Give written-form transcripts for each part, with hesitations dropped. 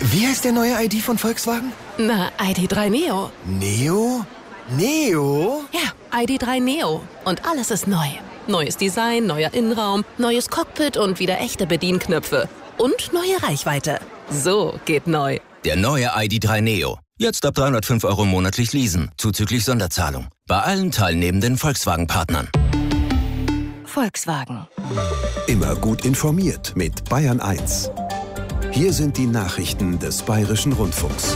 Wie heißt der neue ID von Volkswagen? Na, ID.3 Neo. Neo? Neo? Ja, ID.3 Neo. Und alles ist neu. Neues Design, neuer Innenraum, neues Cockpit und wieder echte Bedienknöpfe. Und neue Reichweite. So geht neu. Der neue ID.3 Neo. Jetzt ab 305 € monatlich leasen, zuzüglich Sonderzahlung. Bei allen teilnehmenden Volkswagen-Partnern. Volkswagen. Immer gut informiert mit Bayern 1. Hier sind die Nachrichten des Bayerischen Rundfunks.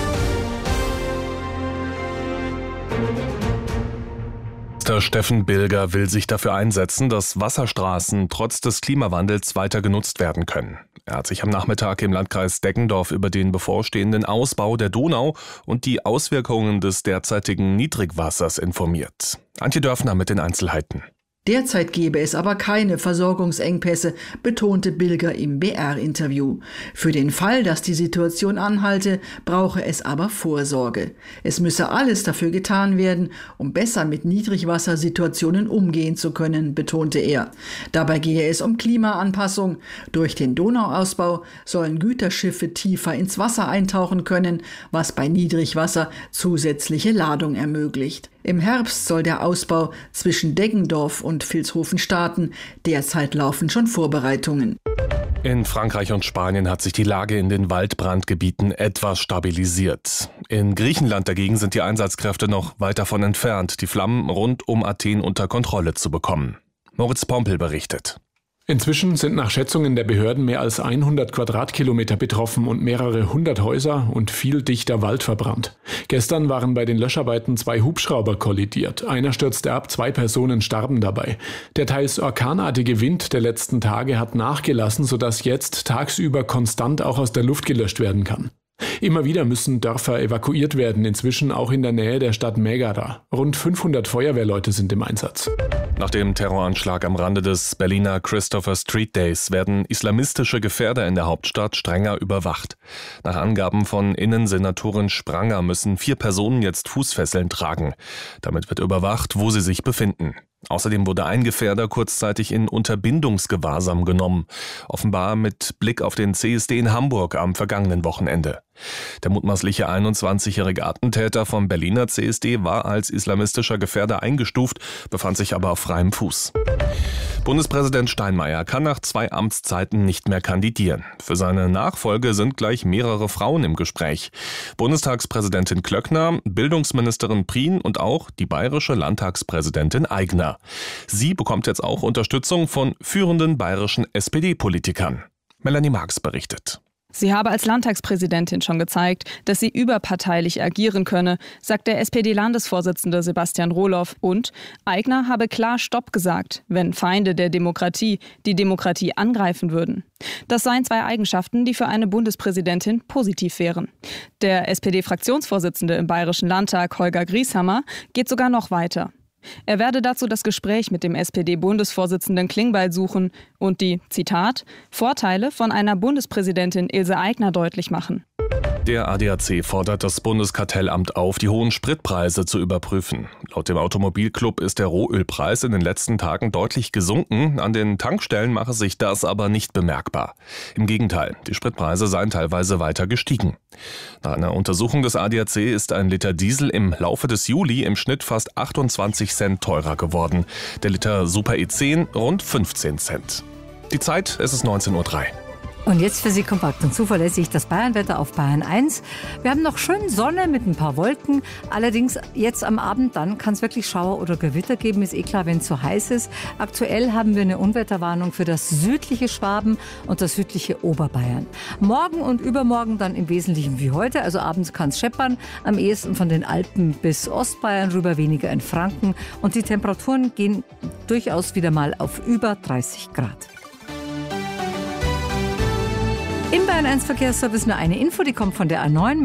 Steffen Bilger will sich dafür einsetzen, dass Wasserstraßen trotz des Klimawandels weiter genutzt werden können. Er hat sich am Nachmittag im Landkreis Deggendorf über den bevorstehenden Ausbau der Donau und die Auswirkungen des derzeitigen Niedrigwassers informiert. Antje Dörfner mit den Einzelheiten. Derzeit gebe es aber keine Versorgungsengpässe, betonte Bilger im BR-Interview. Für den Fall, dass die Situation anhalte, brauche es aber Vorsorge. Es müsse alles dafür getan werden, um besser mit Niedrigwassersituationen umgehen zu können, betonte er. Dabei gehe es um Klimaanpassung. Durch den Donauausbau sollen Güterschiffe tiefer ins Wasser eintauchen können, was bei Niedrigwasser zusätzliche Ladung ermöglicht. Im Herbst soll der Ausbau zwischen Deggendorf und Vilshofen starten. Derzeit laufen schon Vorbereitungen. In Frankreich und Spanien hat sich die Lage in den Waldbrandgebieten etwas stabilisiert. In Griechenland dagegen sind die Einsatzkräfte noch weit davon entfernt, die Flammen rund um Athen unter Kontrolle zu bekommen. Moritz Pompel berichtet. Inzwischen sind nach Schätzungen der Behörden mehr als 100 Quadratkilometer betroffen und mehrere hundert Häuser und viel dichter Wald verbrannt. Gestern waren bei den Löscharbeiten 2 Hubschrauber kollidiert. Einer stürzte ab, 2 Personen starben dabei. Der teils orkanartige Wind der letzten Tage hat nachgelassen, sodass jetzt tagsüber konstant auch aus der Luft gelöscht werden kann. Immer wieder müssen Dörfer evakuiert werden, inzwischen auch in der Nähe der Stadt Megara. Rund 500 Feuerwehrleute sind im Einsatz. Nach dem Terroranschlag am Rande des Berliner Christopher Street Days werden islamistische Gefährder in der Hauptstadt strenger überwacht. Nach Angaben von Innensenatorin Spranger müssen 4 Personen jetzt Fußfesseln tragen. Damit wird überwacht, wo sie sich befinden. Außerdem wurde ein Gefährder kurzzeitig in Unterbindungsgewahrsam genommen, offenbar mit Blick auf den CSD in Hamburg am vergangenen Wochenende. Der mutmaßliche 21-jährige Attentäter vom Berliner CSD war als islamistischer Gefährder eingestuft, befand sich aber auf freiem Fuß. Bundespräsident Steinmeier kann nach 2 Amtszeiten nicht mehr kandidieren. Für seine Nachfolge sind gleich mehrere Frauen im Gespräch. Bundestagspräsidentin Klöckner, Bildungsministerin Prien und auch die bayerische Landtagspräsidentin Aigner. Sie bekommt jetzt auch Unterstützung von führenden bayerischen SPD-Politikern. Melanie Marx berichtet. Sie habe als Landtagspräsidentin schon gezeigt, dass sie überparteilich agieren könne, sagt der SPD-Landesvorsitzende Sebastian Rohloff. Und Aigner habe klar Stopp gesagt, wenn Feinde der Demokratie die Demokratie angreifen würden. Das seien 2 Eigenschaften, die für eine Bundespräsidentin positiv wären. Der SPD-Fraktionsvorsitzende im Bayerischen Landtag, Holger Grieshammer, geht sogar noch weiter. Er werde dazu das Gespräch mit dem SPD-Bundesvorsitzenden Klingbeil suchen und die, Zitat, Vorteile von einer Bundespräsidentin Ilse Aigner deutlich machen. Der ADAC fordert das Bundeskartellamt auf, die hohen Spritpreise zu überprüfen. Laut dem Automobilclub ist der Rohölpreis in den letzten Tagen deutlich gesunken. An den Tankstellen mache sich das aber nicht bemerkbar. Im Gegenteil, die Spritpreise seien teilweise weiter gestiegen. Nach einer Untersuchung des ADAC ist ein Liter Diesel im Laufe des Juli im Schnitt fast 28 Cent teurer geworden. Der Liter Super E10 rund 15 Cent. Die Zeit, es ist 19:03 Uhr. Und jetzt für Sie kompakt und zuverlässig das Bayernwetter auf Bayern 1. Wir haben noch schön Sonne mit ein paar Wolken. Allerdings jetzt am Abend, dann kann es wirklich Schauer oder Gewitter geben. Ist klar, wenn es zu heiß ist. Aktuell haben wir eine Unwetterwarnung für das südliche Schwaben und das südliche Oberbayern. Morgen und übermorgen dann im Wesentlichen wie heute. Also abends kann es scheppern. Am ehesten von den Alpen bis Ostbayern rüber, weniger in Franken. Und die Temperaturen gehen durchaus wieder mal auf über 30 Grad. Im Bayern 1 Verkehrsservice nur eine Info, die kommt von der A9.